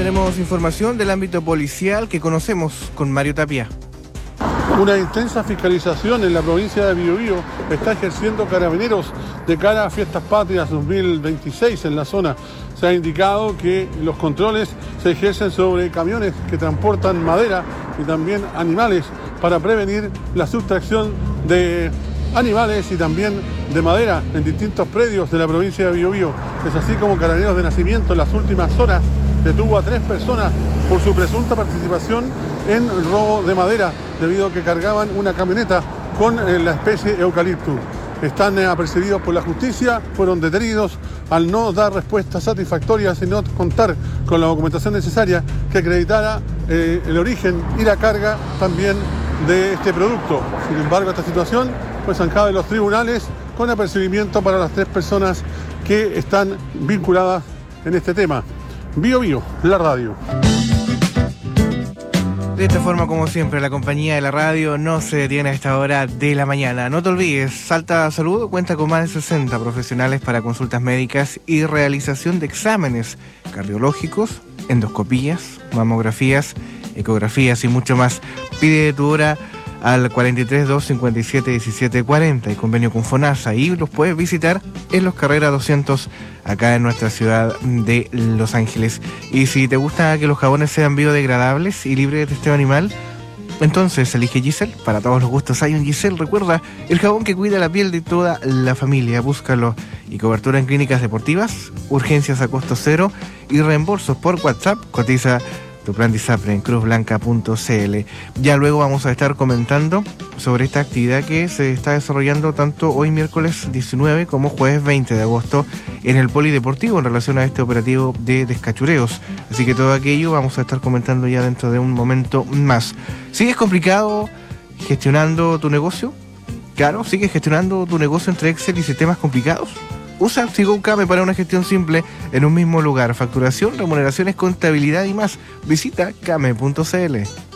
Tenemos información del ámbito policial que conocemos con Mario Tapia. Una intensa fiscalización en la provincia de Biobío está ejerciendo Carabineros de cara a Fiestas Patrias 2026 en la zona. Se ha indicado que los controles se ejercen sobre camiones que transportan madera y también animales para prevenir la sustracción de animales y también de madera en distintos predios de la provincia de Biobío. Es así como Carabineros de Nacimiento en las últimas horas detuvo a 3 personas por su presunta participación en robo de madera, debido a que cargaban una camioneta con la especie eucaliptus. Están apercibidos por la justicia, fueron detenidos al no dar respuestas satisfactorias y no contar con la documentación necesaria que acreditara el origen y la carga también de este producto. Sin embargo, esta situación fue zanjada en los tribunales con apercibimiento para las 3 personas que están vinculadas en este tema. Biobío, la radio. De esta forma, como siempre, la compañía de la radio no se detiene a esta hora de la mañana. No te olvides, Salta Salud cuenta con más de 60 profesionales para consultas médicas y realización de exámenes cardiológicos, endoscopías, mamografías, ecografías y mucho más. Pide tu hora al 43 257 1740 y convenio con FONASA, y los puedes visitar en Los Carreras 200 acá en nuestra ciudad de Los Ángeles. Y si te gusta que los jabones sean biodegradables y libres de testeo animal, entonces elige Giselle. Para todos los gustos hay un Giselle. Recuerda, el jabón que cuida la piel de toda la familia. Búscalo. Y cobertura en clínicas deportivas, urgencias a costo cero y reembolsos por WhatsApp. Cotiza tu plan DISAPRE en cruzblanca.cl. Ya luego vamos a estar comentando sobre esta actividad que se está desarrollando tanto hoy miércoles 19 como jueves 20 de agosto en el Polideportivo en relación a este operativo de descachureos. Así que todo aquello vamos a estar comentando ya dentro de un momento más. ¿Sigues complicado gestionando tu negocio? Claro, ¿sigues gestionando tu negocio entre Excel y sistemas complicados? Usa Sigo Kame para una gestión simple en un mismo lugar. Facturación, remuneraciones, contabilidad y más. Visita kame.cl.